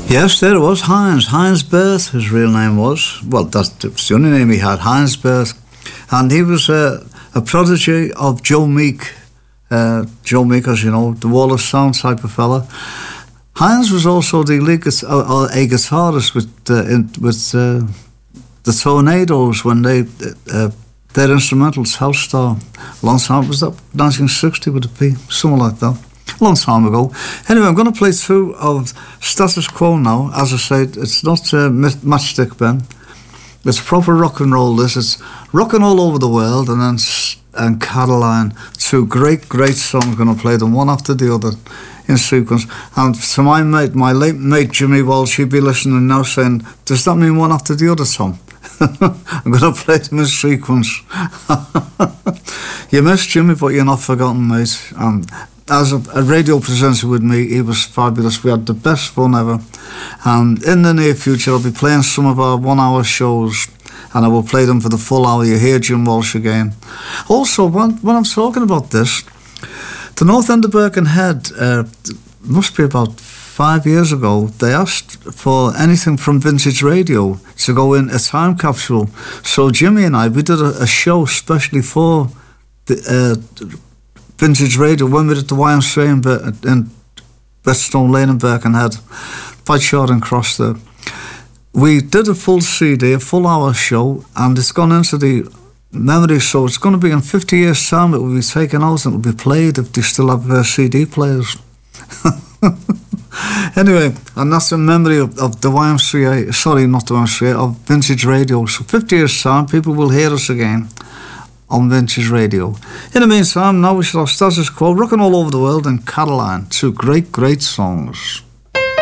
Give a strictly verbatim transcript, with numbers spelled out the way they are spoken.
Yes, there it was, Heinz. Heinz Berth, his real name was. Well, that's the only name he had, Heinz Berth. And he was uh, a prodigy of Joe Meek. Uh, Joe Meek, as you know, the Wall of Sound type of fella. Heinz was also the lead gu- uh, uh, a guitarist with uh, in, with uh, the Tornadoes when they uh, their instrumentals, House Star. Long time was that nineteen sixty would it be something like that? A long time ago. Anyway, I'm going to play through of Status Quo now. As I said, it's not uh, Matchstick Ben. It's proper rock and roll. This it's rocking all over the world, and then and Caroline. Two great, great songs. I'm going to play them one after the other in sequence. And to my mate, my late mate Jimmy Walsh, he'd be listening now saying, "Does that mean one after the other, Tom?" I'm going to play them in sequence. You missed Jimmy, but you're not forgotten, mate. Um, as a, a radio presenter with me, he was fabulous. We had the best fun ever. And in the near future, I'll be playing some of our one-hour shows, and I will play them for the full hour. You hear Jim Walsh again. Also, when, when I'm talking about this, the North End of Birkenhead, uh, must be about five years ago, they asked for anything from Vintage Radio to go in a time capsule. So Jimmy and I, we did a, a show specially for the uh, Vintage Radio when we did the Y M C A in, in Whetstone Lane in Birkenhead, by Charing Cross there. We did a full C D, a full hour show, and it's gone into the memory, so it's going to be in fifty years' time. It will be taken out and it will be played if they still have uh, C D players. Anyway, and that's in memory of, of the Y M C A, sorry, not the Y M C A, of Vintage Radio. So fifty years' time, people will hear us again on Vintage Radio. In the meantime, now we shall have Status Quo, rocking all over the world, and Caroline, two great, great songs.